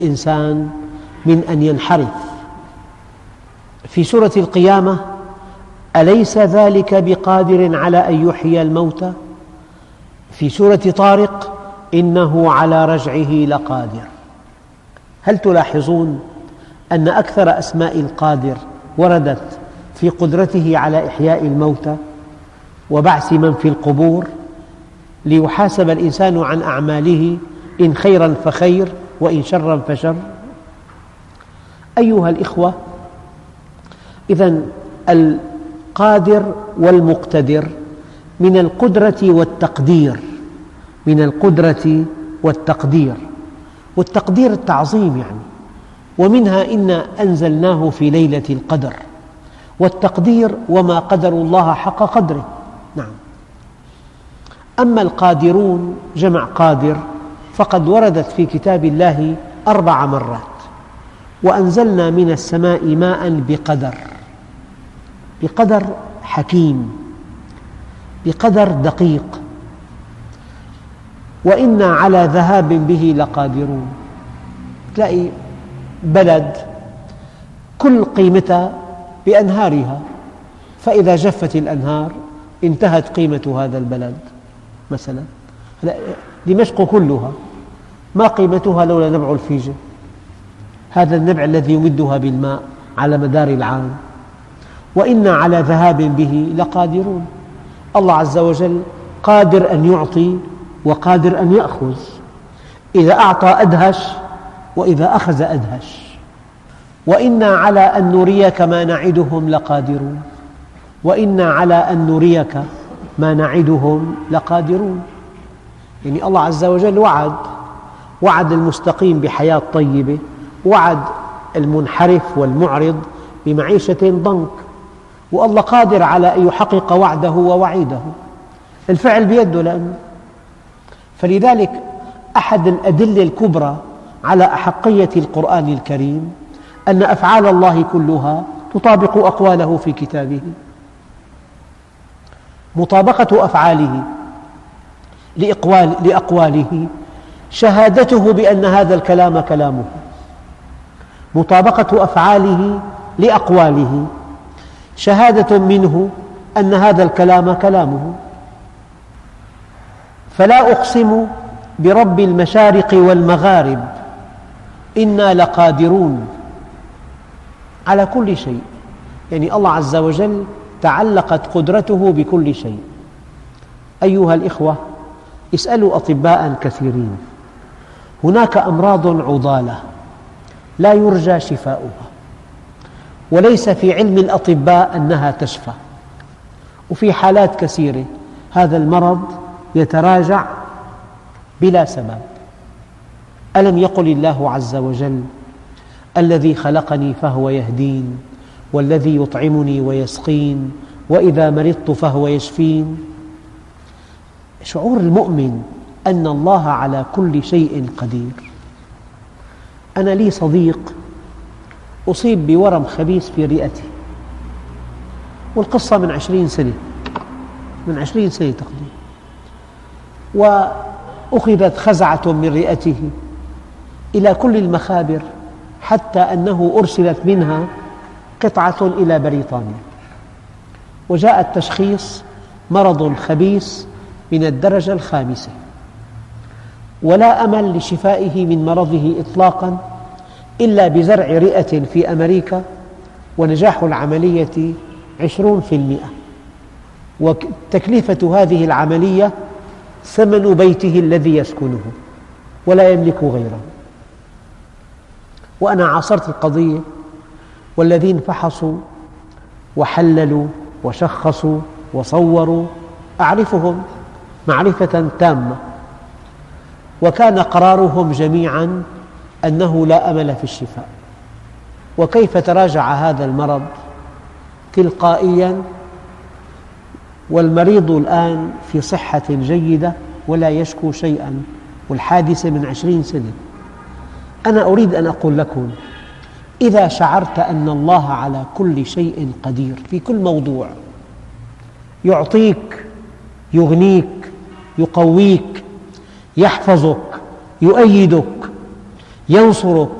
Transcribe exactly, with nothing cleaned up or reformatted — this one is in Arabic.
الإنسان من أن ينحرف. في سورة القيامة: أليس ذلك بقادر على أن يحيي الموتى؟ في سورة طارق: إنه على رجعه لقادر. هل تلاحظون أن أكثر أسماء القادر وردت في قدرته على إحياء الموتى وبعث من في القبور ليحاسب الإنسان عن أعماله، إن خيراً فخير وإن شراً فشر؟ أيها الإخوة، إذن القادر والمقتدر من القدرة والتقدير، من القدرة والتقدير، والتقدير التعظيم يعني، ومنها إنا أنزلناه في ليلة القدر، والتقدير وما قدروا الله حق قدره. نعم. أما القادرون جمع قادر فقد وردت في كتاب الله أربع مرات: وأنزلنا من السماء ماء بقدر، بقدر حكيم، بقدر دقيق، وإنا على ذهاب به لقادرون. تلاقي بلد كل قيمتها بأنهارها، فإذا جفت الأنهار انتهت قيمة هذا البلد. مثلا دمشق كلها ما قيمتها لولا نبع الفيجة، هذا النبع الذي يمدها بالماء على مدار العام. وإنا على ذهاب به لقادرون. الله عز وجل قادر أن يعطي وقادر أن يأخذ، إذا أعطى أدهش وإذا أخذ أدهش. وإنا على أن نريك ما نعدهم لقادرون، وإنا على أن نريك ما نعدهم لقادرون. يعني الله عز وجل وعد، وعد المستقيم بحياة طيبة، وعد المنحرف والمعرض بمعيشة ضنك، والله قادر على أن يحقق وعده ووعيده. الفعل بيده لأنه. فلذلك أحد الأدلة الكبرى على أحقية القرآن الكريم أن أفعال الله كلها تطابق أقواله في كتابه. مطابقة أفعاله لأقواله شهادته بأن هذا الكلام كلامه، مطابقة أفعاله لأقواله شهادة منه أن هذا الكلام كلامه. فلا أقسم برب المشارق والمغارب إنا لقادرون على كل شيء. يعني الله عز وجل تعلقت قدرته بكل شيء. أيها الإخوة، اسألوا أطباء كثيرين، هناك أمراض عضالة لا يرجى شفاؤها، وليس في علم الأطباء أنها تشفى، وفي حالات كثيرة هذا المرض يتراجع بلا سبب. ألم يقل الله عز وجل: الذي خلقني فهو يهدين، والذي يطعمني ويسقين، وإذا مرضت فهو يشفين. شعور المؤمن أن الله على كل شيء قدير. أنا لي صديق أصيب بورم خبيث في رئته، والقصة من عشرين سنة، من عشرين سنة تقريبا، وأخذت خزعة من رئته إلى كل المخابر، حتى أنه أرسلت منها قطعة إلى بريطانيا، وجاء التشخيص: مرض خبيث من الدرجة الخامسة، ولا أمل لشفائه من مرضه إطلاقاً إلا بزرع رئة في أمريكا، ونجاح العملية عشرون في المئة، وتكلفة هذه العملية ثمن بيته الذي يسكنه ولا يملك غيره. وأنا عاصرت القضية، والذين فحصوا وحللوا وشخصوا وصوروا أعرفهم معرفة تامة، وكان قرارهم جميعاً أنه لا أمل في الشفاء. وكيف تراجع هذا المرض تلقائياً، والمريض الآن في صحة جيدة ولا يشكو شيئاً، والحادثة من عشرين سنة. أنا أريد أن أقول لكم: إذا شعرت أن الله على كل شيء قدير في كل موضوع، يعطيك، يغنيك، يقويك، يحفظك، يؤيدك، ينصرك